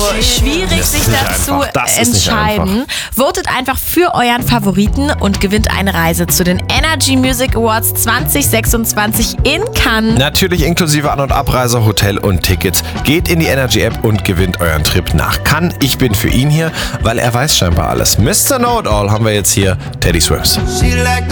schwierig, sich dazu entscheiden. Votet einfach für euren Favoriten und gewinnt eine Reise zu den Energy Music Awards 2026 in Cannes. Natürlich inklusive An- und Abreise, Hotel und Tickets. Geht in die Energy App und gewinnt euren Trip nach Cannes. Ich bin für ihn hier, weil er weiß scheinbar alles. Mr. Know-it-all haben wir jetzt hier, Teddy Swims. She like